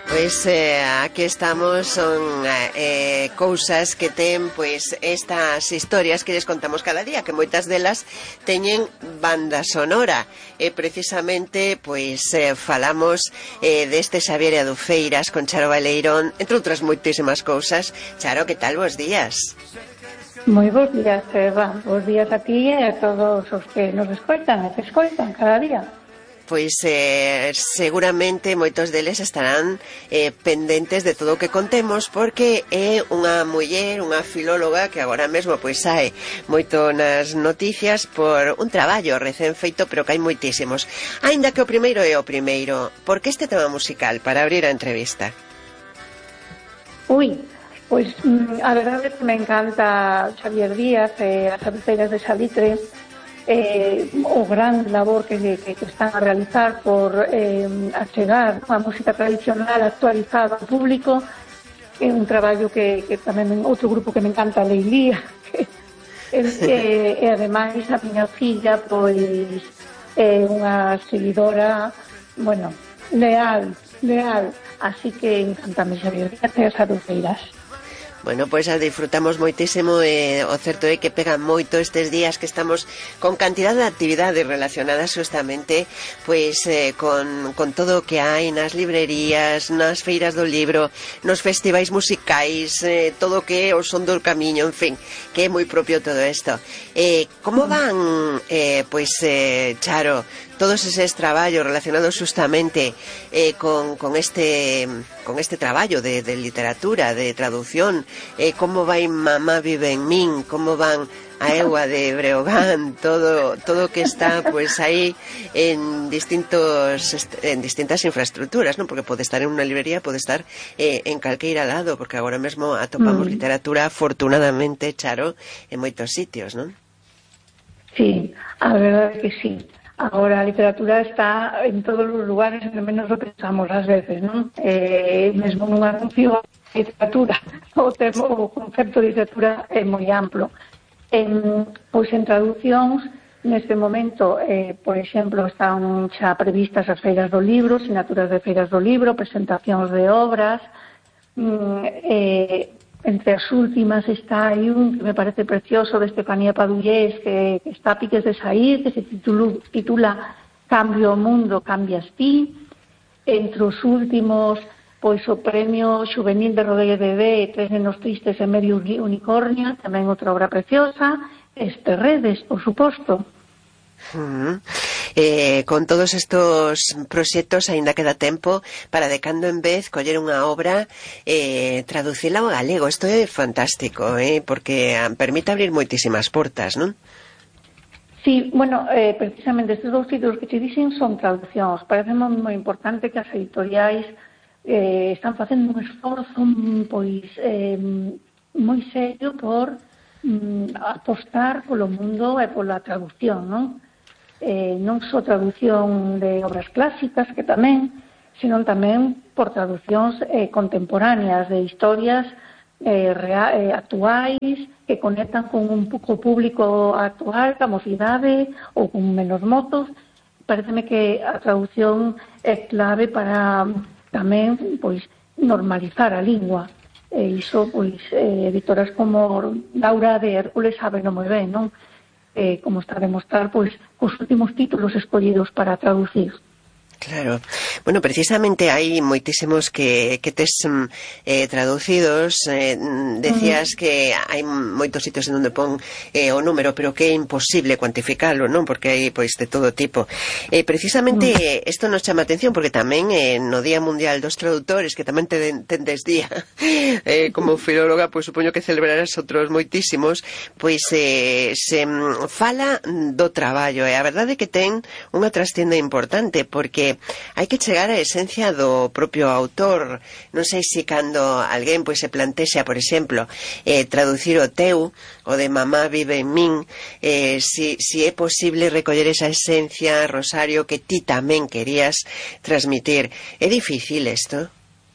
Pois aquí estamos, son cousas que ten pois estas historias que lles contamos cada día, que moitas delas teñen banda sonora, e precisamente pois falamos deste Xavier Adufeiras con Charo Baleirón, entre outras moitísimas cousas. Charo, que tal, bos días? Moi bons días, Eva. Bos días a ti e a todos os que nos escoitan e te escoitan cada día. Pois seguramente moitos deles estarán pendentes de todo o que contemos, porque é unha muller, unha filóloga que agora mesmo pois sae moito nas noticias por un traballo recén feito, pero que hai moitísimos. Aínda que o primeiro é o primeiro, por que este tema musical para abrir a entrevista? Pois a verdade é que me encanta Xavier Díaz e as Adufeiras de Salitre, o gran labor que están a realizar por achegar a música tradicional actualizada ao público. É un traballo que tamén outro grupo que me encanta, Leilía, e ademais a miña filla pois é unha seguidora, bueno, leal, así que encantame Xavier Díaz e as Adufeiras. Bueno, pois a disfrutamos moitísimo, o certo é que pegan moito estes días que estamos con cantidad de actividades relacionadas justamente pois con todo o que hai nas librerías, nas feiras do libro, nos festivais musicais, todo o que é o son do camiño, en fin, que é moi propio todo isto. Como van, Charo, todos eses traballos relacionados justamente con este traballo de literatura, de traducción, como vai Mamá vive en min, como van a Eua de Breogán, todo que está pois aí en distintas infraestructuras, non? Porque pode estar en unha librería, pode estar en calqueira lado, porque agora mesmo atopamos literatura, afortunadamente, Charo, en moitos sitios, non? Sí, a verdade é que sí. Agora a literatura está en todos os lugares, onde menos lo pensamos ás veces, non? Mesmo nun anuncio de literatura, o concepto de literatura é moi amplo. Pois en traducións, neste momento, por exemplo, están xa previstas as feiras do libro, sinaturas de feiras do libro, presentacións de obras. Entre as últimas está aí un que me parece precioso de Estefanía Padullés, que está a piques de saír, que se titula Cambio o mundo, cambias ti. Entre os últimos, pois o premio Xuvenil de Rodríguez Bebé, Tres nenos tristes e medio unicornio, tamén outra obra preciosa. Redes, por suposto. Con todos estos proxectos aínda queda tempo para de cando en vez coller unha obra, traducila ao galego. Isto é fantástico, porque permite abrir moitísimas portas, non? Sí, bueno, precisamente estes dous títulos que te dixen son traduccións. Parece moi importante que as editoriais están facendo un esforzo pois moi serio por apostar polo mundo e pola traducción, non? Non só traducción de obras clásicas, que tamén, senón tamén por traducións contemporáneas de historias actuais que conectan con un pouco público actual, ca mocidade ou con menos mozos. Pareceme que a traducción é clave para tamén pois normalizar a lingua. E iso, pois, editoras como Laura de Hércules saben moi ben, non? Como está a demostrar, pois, os últimos títulos escollidos para traducir. Claro. Bueno, precisamente hai moitísimos que tes traducidos. Decías que hai moitos sitios en onde pon o número, pero que é imposible cuantificalo, non? Porque hai pois de todo tipo. Precisamente isto nos chama a atención, porque tamén no Día Mundial dos Traductores, que tamén tendes día, como filóloga, pois supoño que celebrarás outros moitísimos, pois se fala do traballo, e a verdade é que ten unha trascienda importante, porque hai que chegar á esencia do propio autor. Non sei se cando alguén pois se plantexa, por exemplo, traducir o teu, o de Mamá vive en min, si é posible recoller esa esencia, Rosario, que ti tamén querías transmitir. É difícil isto?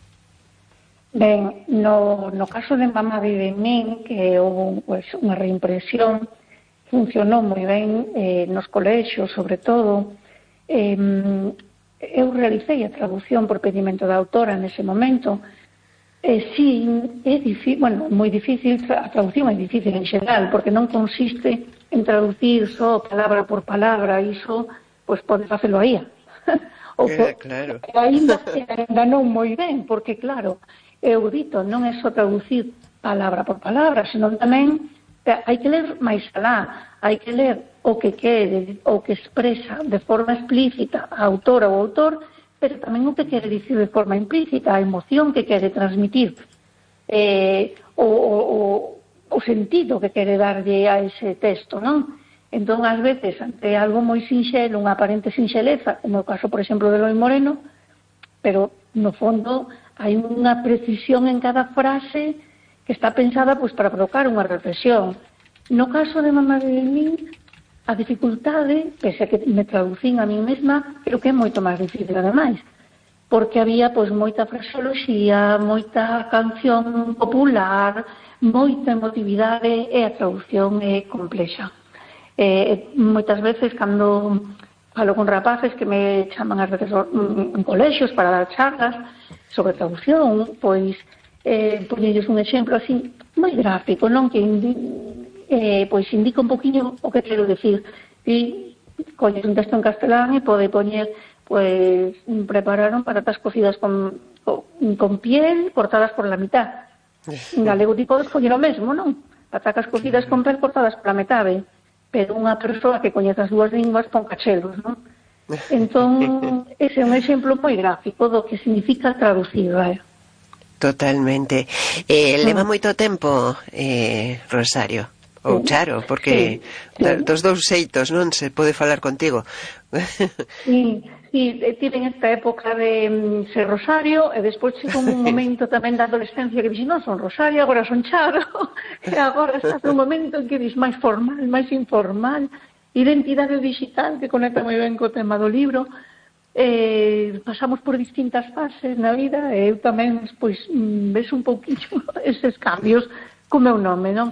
Ben, no caso de Mamá vive en min, que houve pues, unha reimpresión, funcionou moi ben nos colexios, sobre todo. eu realicei a traducción por pedimento da autora nese momento. Sí, é difícil, bueno, moi difícil, a traducción é difícil en xeral, porque non consiste en traducir só palabra por palabra, iso, pois pode facelo aí. Claro. Ainda non moi ben, porque claro, eu dito, non é só traducir palabra por palabra, senón tamén hai que ler máis alá, hai que ler o que quere, o que expresa de forma explícita a autora ou autor, pero tamén o que quere dicir de forma implícita, a emoción que quere transmitir, o sentido que quere darlle a ese texto, non? Entón, ás veces, ante algo moi sinxelo, unha aparente sinxeleza, como o caso, por exemplo, de Eloi Moreno, pero, no fondo, hai unha precisión en cada frase que está pensada pois, para provocar unha reflexión. No caso de Mamá de min, a dificultade, pese a que me traducín a mí mesma, creo que é moito máis difícil, ademais, porque había pois, moita fraseoloxía, moita canción popular, moita emotividade, e a traducción é complexa. Moitas veces, cando falo con rapaces que me chaman ás veces en colexios para dar charlas sobre traducción, pois poñelles un exemplo así moi gráfico, non? Que pois indica un poquinho o que quero decir. E colles un texto en castelán e pode poñer, pois, prepararon patatas cocidas con piel cortadas por la mitad. En galego ti podes coñer o mesmo, non? Patatas cocidas con piel cortadas por la metade, pero unha persoa que coñece as dúas linguas pon cachelos, non? Entón, ese é un exemplo moi gráfico do que significa traducir, vai. Totalmente. Leva moito tempo, Rosario? Ou Charo, porque dos dous xeitos non se pode falar contigo. Sí, tiven esta época de ser Rosario, e despois chegou un momento tamén da adolescencia que dixen, non son Rosario, agora son Charo, e agora está un momento en que dis máis formal, máis informal, identidade digital, que conecta moi ben co tema do libro. Pasamos por distintas fases na vida, e eu tamén, pois, ves un pouquinho eses cambios co meu nome, non?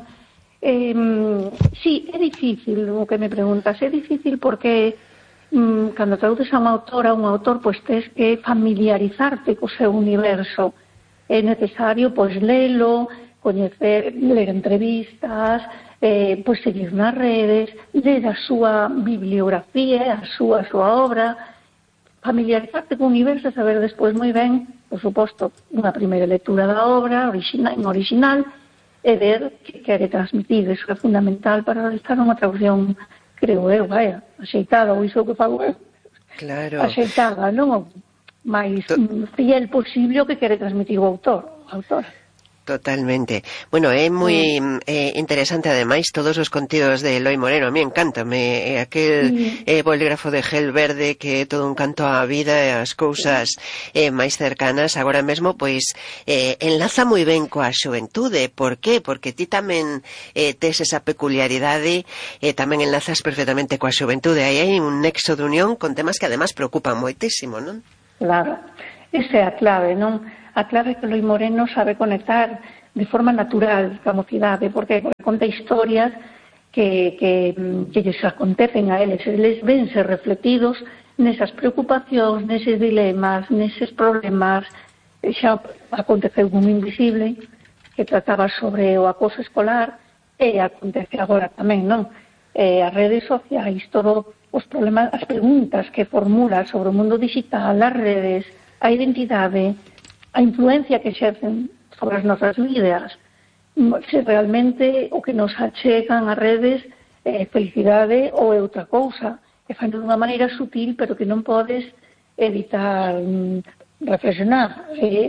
Sí, é difícil o que me preguntas, é difícil porque cando traduces a unha autora, un autor, pois tes que familiarizarte co seu universo. É necesario, pois, lelo, coñecer, ler entrevistas, pois seguir nas redes, ler a súa bibliografía, a súa obra, familiarizarte co universo e saber despois moi ben, por suposto, unha primeira lectura da obra en original, e ver que quere transmitir. Iso é fundamental para realizar unha traducción, creo eu, axeitada, ou iso que fago eu. Claro. Axeitada, non? Mais fiel posible o que quere transmitir o autor, a autora. Totalmente. Bueno, é moi interesante ademais todos os contidos de Eloi Moreno. A mí encántame aquel bolígrafo de gel verde que é todo un canto á vida e as cousas máis cercanas. Agora mesmo, pois, enlaza moi ben coa xuventude. Por qué? Porque ti tamén tes esa peculiaridade e tamén enlazas perfectamente coa xuventude. Aí hai un nexo de unión con temas que además preocupan moitísimo, non? Claro. Esa é a clave, non? A clave é que Eloi Moreno sabe conectar de forma natural coa mocidade, porque conta historias que lles acontecen a eles vense refletidos nesas preocupacións, neses dilemas, neses problemas. Xa aconteceu un Invisible, que trataba sobre o acoso escolar, e acontece agora tamén, non? As redes sociais, todos os problemas, as preguntas que formula sobre o mundo digital, as redes, a identidade, a influencia que exercen sobre as nosas vidas, se realmente o que nos achegan as redes é felicidade ou é outra cousa, e fan de unha maneira sutil, pero que non podes evitar reflexionar.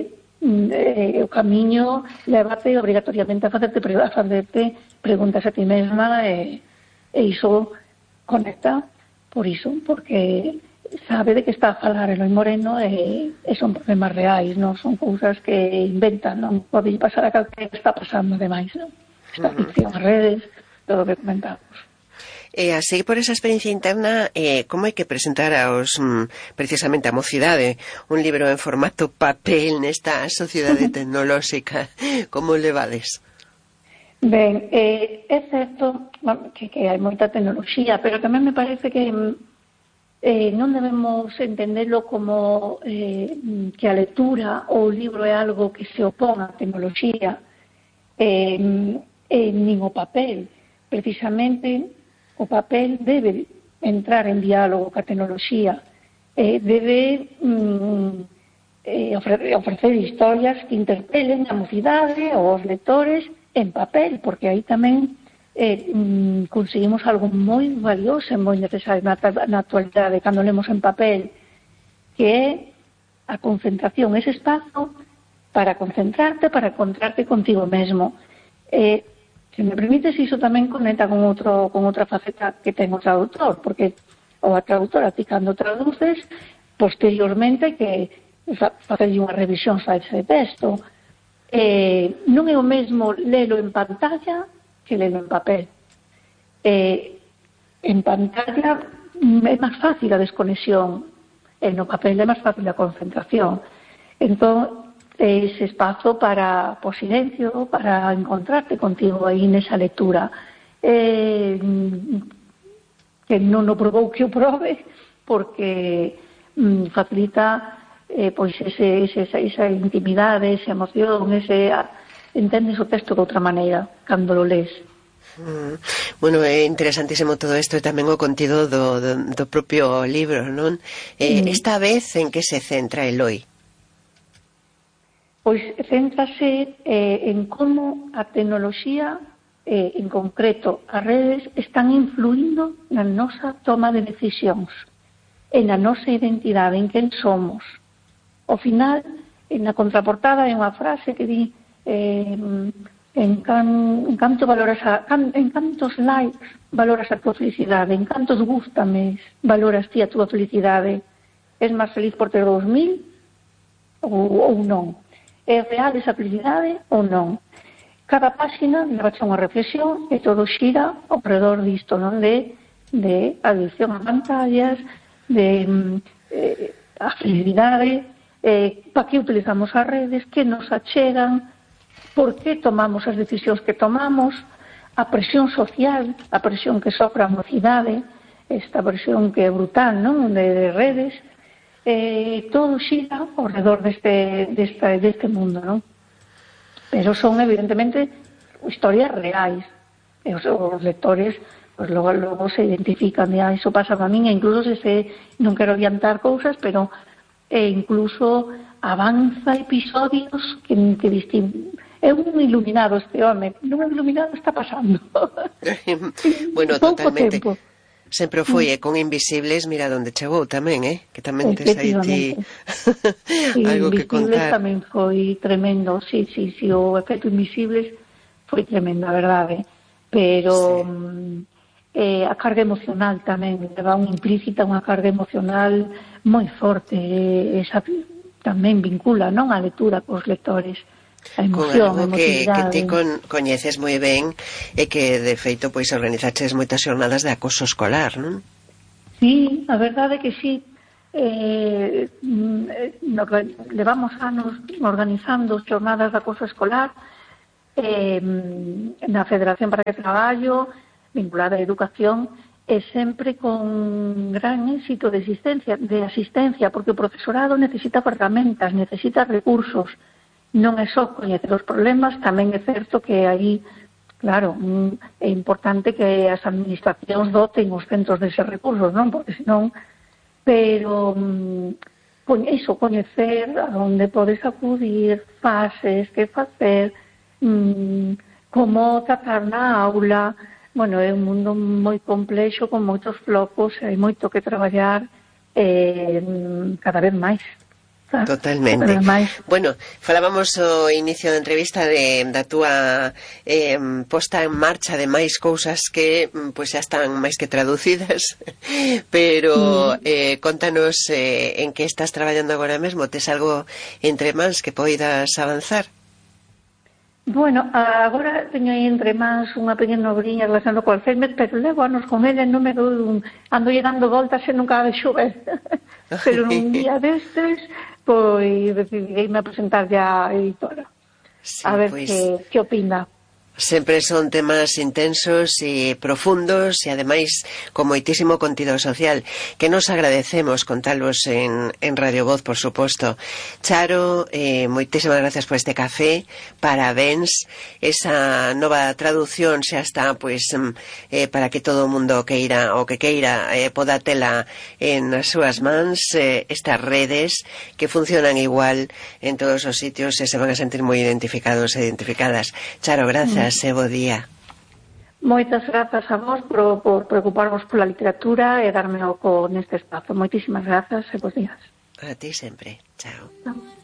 O camiño levate obrigatoriamente a facerte preguntas a ti mesma, e iso conecta por iso, porque sabe de que está a falar Eloi Moreno, e son problemas reais, non son cousas que inventan, non pode pasar a calquera que está pasando ademais, non? Esta ficción, as redes, todo o que comentamos. E así, por esa experiencia interna, como hai que presentar precisamente a mocidade un libro en formato papel nesta sociedade tecnolóxica? Como levades? Ben, é certo que hai moita tecnoloxía, pero tamén me parece que non debemos entendelo como que a lectura ou o libro é algo que se opón á tecnoloxía, nin o papel. Precisamente, o papel debe entrar en diálogo ca tecnoloxía, debe ofrecer historias que interpelen a mocidade ou os lectores en papel, porque aí tamén conseguimos algo moi valioso e moi necesario na actualidade cando lemos en papel, que é a concentración, ese espazo para concentrarte, para encontrarte contigo mesmo. Se me permites, iso tamén conecta con outra faceta que ten o traductor, porque o traductor, ti cando traduces, posteriormente que facerlle unha revisión a ese texto, non é o mesmo lelo en pantalla que lelo en papel. En pantalla é máis fácil a desconexión, e no papel é máis fácil a concentración. Entón, ese espazo para o silencio, para encontrarte contigo aí nesa lectura, que non o probou que o probe, porque facilita pois esa intimidade, esa emoción, entendes o texto de outra maneira cando lo lees. Bueno, é interesantísimo todo isto e tamén o contido do propio libro, non? Esta vez en que se centra Eloi? Pois céntrase en como a tecnoloxía, en concreto as redes, están influindo na nosa toma de decisións, en a nosa identidade, en quen somos. Ao final, na contraportada hai unha frase que di en cantos likes valoras a tua felicidade, en cantos gústame valoras ti a tua felicidade. És máis feliz por ter 2000 ou non? É real esa felicidade ou non? Cada páxina leva unha reflexión e todo xira ao redor disto, non? De adicción a pantallas, de a felicidade, para que utilizamos as redes, que nos achegan, por que tomamos as decisións que tomamos, a presión social, a presión que sofre a mocidade, esta presión que é brutal, non? De redes, todo xira ao redor deste mundo, non? Pero son, evidentemente, historias reais, e os lectores pues logo se identifican de iso pasa a min, e incluso non quero adiantar cousas, pero incluso avanza episodios que é un iluminado este home, non é iluminado, está pasando. Bueno, totalmente. Tempo. Sempre foi, con Invisibles, mira onde chegou tamén, que tamén tes aí ti algo que contar. Invisibles tamén foi tremendo, sí, o efecto Invisibles foi tremendo, a verdade, pero a carga emocional tamén, leva implícita unha carga emocional moi forte, esa tamén vincula, non, a lectura cos lectores. Con algo que ti coñeces moi ben e que, de feito, pois organizaches moitas xornadas de acoso escolar, non? Sí, a verdade é que sí. Levamos anos organizando xornadas de acoso escolar na Federación para que Traballo, vinculada á educación, e sempre con gran éxito de asistencia, porque o profesorado necesita ferramentas, necesita recursos. Non é só coñecer os problemas, tamén é certo que aí, claro, é importante que as administracións doten os centros deses recursos, non? Porque senón, pero coñecer a onde podes acudir, fases, que facer, como tratar na aula. Bueno, é un mundo moi complexo, con moitos flocos, hai moito que traballar cada vez máis. Totalmente. Bueno, falábamos ao inicio da entrevista da túa posta en marcha de máis cousas que pois xa están máis que traducidas, pero contanos en que estás traballando agora mesmo. Tes algo entre mans que poidas avanzar? Bueno, agora teño aí entre mans unha pequena obriña relacionada co Alzheimer, pero levo anos con ele, non me dou ando dando voltas e nunca de xover. Pero un día destes pois decidirei-me a presentar ya a editora, a ver que opina. Sempre son temas intensos e profundos e ademais con moitísimo contido social que nos agradecemos contalos en Radio Voz, por suposto. Charo, moitísimas gracias por este café, parabéns, esa nova traducción xa está pois para que todo o mundo queira o que queira poda tela en as súas mans, estas redes que funcionan igual en todos os sitios e se van a sentir moi identificados e identificadas. Charo, grazas. Bo día. Moitas grazas a vos por preocuparvos pola literatura e darme oco neste espazo. Moitísimas grazas e bons días. A ti sempre. Chao.